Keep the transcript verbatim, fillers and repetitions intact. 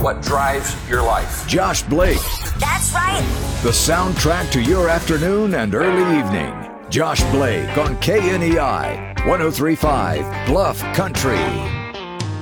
what drives your life. Josh Blake. That's right. The soundtrack to your afternoon and early evening. Josh Blake on K N E I, one oh three point five Bluff Country.